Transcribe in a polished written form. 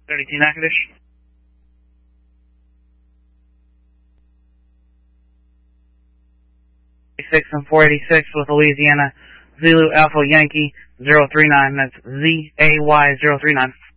32 Natchitoches. 6 and 486 with Louisiana Zulu Alpha Yankee 039. That's ZAY 039.